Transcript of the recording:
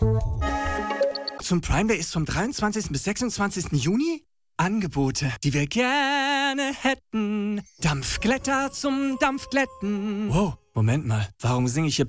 Zum Prime Day ist vom 23. bis 26. Juni Angebote, die wir gerne hätten. Dampfglätter zum Dampfglätten. Wow, Moment mal, warum singe ich hier